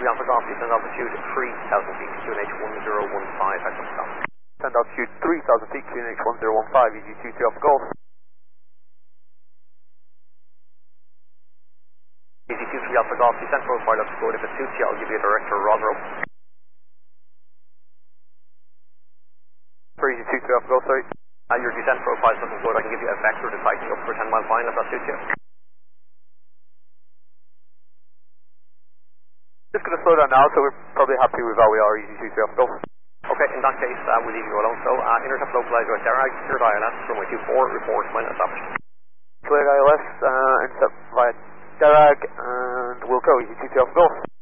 Alpha Golf, descend altitude 3,000 feet, QNH 1015, heads up stop. Descend altitude 3,000 feet, QNH 1015, EG23 Alpha Golf. EG23 Alpha Golf, descent profile looks good. If it suits you, I'll give you a direct or Rosero. For EG23 Alpha Golf, sorry. Your descent profile is looking good. I can give you a vector to tighten you up for 10 mile fine if that suits you. Just going to slow down now, so we're probably happy with how we are, EG23 Alpha Golf. Okay, in that case, we'll leave you alone. So, intercept localizer at Derag, cleared ILS, runway 24, report when established. Cleared ILS, intercept via Derag, and we'll go EG23 Alpha Golf.